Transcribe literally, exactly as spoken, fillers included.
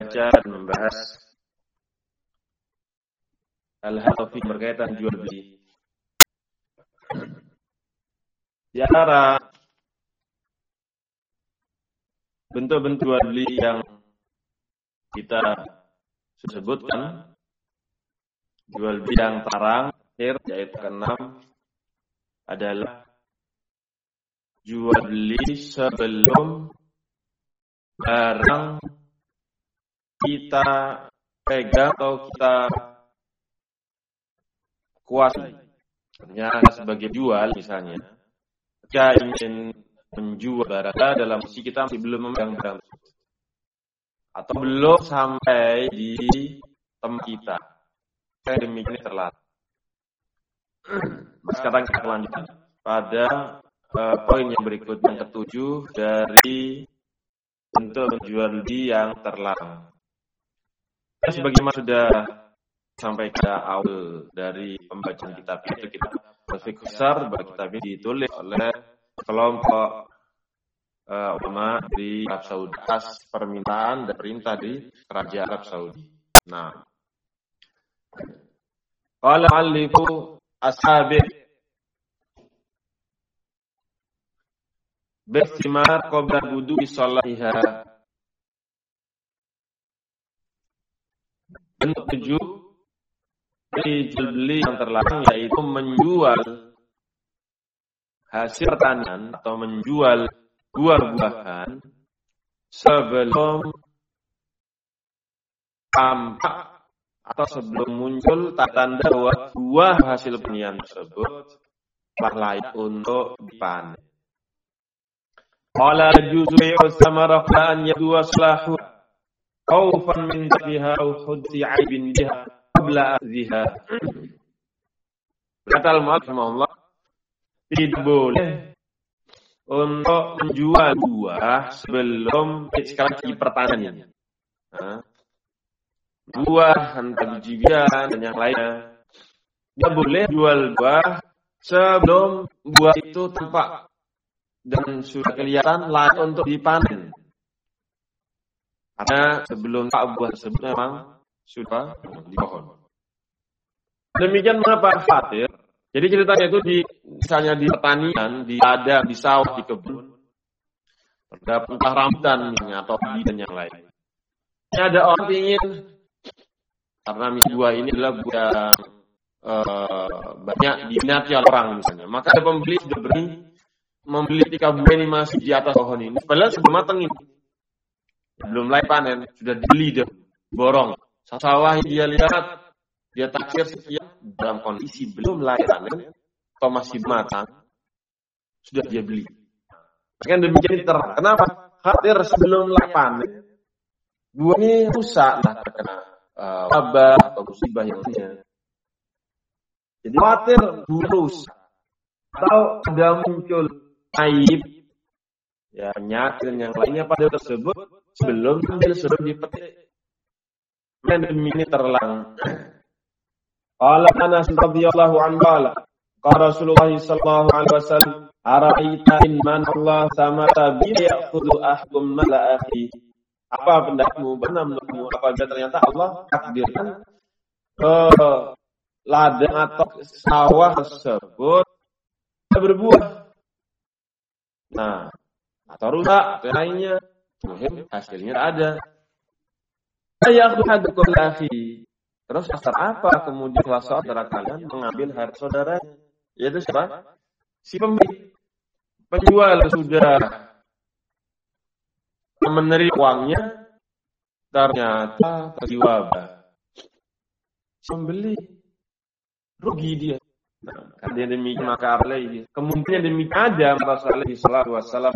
membaca dan membahas hal-hal topik berkaitan jual beli. Di antara bentuk-bentuk jual beli yang kita sebutkan, jual beli yang terlarang, yaitu keenam adalah jual beli sebelum barang kita pegang atau kita kuasai. Artinya sebagai jual misalnya, jika ingin menjual barang dalam posisi kita masih belum memegang barang tersebut, atau belum sampai di tempat kita, saya demikian terlarang. Sekarang kita lanjutkan pada uh, poin yang berikut, yang ketujuh dari bentuk jual beli yang terlarang. Sebagaimana sudah sampai ke awal dari pembacaan kitab itu, kita berfikir besar bahwa kitab ini ditulis oleh kelompok uh, ulama di Arab Saudi atas permintaan dan perintah di Kerajaan Arab Saudi. Nah, qala alifu ashabi Bersimar qabla wudu bisalahiha. Bentuk tujuh dari jual beli yang terlarang yaitu menjual hasil pertanian atau menjual buah-buahan sebelum tampak atau sebelum muncul tanda bahwa buah hasil pertanian tersebut telah layak untuk dipanen. Qala yajuzu bai'u thamara qabla an yabdu aslahu khawfan min biha aw hudsi 'aibin biha qabla azziha. Kata al-mu'allif rahimahullah, tidak boleh untuk menjual buah sebelum sekali lagi pertanian. Nah, buah entah biji-bijian dan yang lainnya. Tidak boleh jual buah sebelum buah itu tampak dan sudah kelihatan layak untuk dipanen. Karena sebelum tak buah tersebut memang sudah di pohon. Demikian mengapa khawatir. Jadi ceritanya itu di misalnya di pertanian, di ladang, di sawah, di kebun, terdapat entah rambutan misalnya atau biji dan yang lain. Ini ada orang ingin, karena misalnya buah ini adalah buah yang uh, banyak diminati oleh orang misalnya, maka ada pembeli sudah berani membeli ketika buah ini masih di atas pohon ini. Padahal sebelum matang ini, belum layak panen, sudah dibeli deh, borong. Sawah dia lihat, dia taksir sekian, dalam kondisi belum layak panen atau masih matang, sudah dia beli. Kan demikian terang. Kenapa? Khawatir sebelum layak panen, buah ini rusak, lah terkena uh, wabah atau musibah yang lainnya. Jadi khawatir buah rusak atau ada muncul aib, ya penyakit dan yang lainnya pada tersebut sebelum ambil sebelum dipetik. Dan demikian terlarang. Qala Anas radhiyallahu anhu qala qala Rasulullah sallallahu alaihi wasallam ara'aita in man Allah samata bi ya'khudhu ahkum mala akhi. Apa pendapatmu, benar menurutmu apabila ternyata Allah takdirkan uh, ladang atau sawah tersebut berbuah. Nah, atau rusak, atau lainnya, muhim hasilnya ada. Ayah hadukum akhi. Terus asal apa kemudian salah saudara kalian mengambil harta saudaranya? Yaitu siapa? Si pembeli. Penjual sudah menerima uangnya, ternyata terjadi wabah. Pembeli rugi dia. Nah, karena demikian maka alaihi. Kemungkinan demikian ada Rasulullah sallallahu alaihi wasallam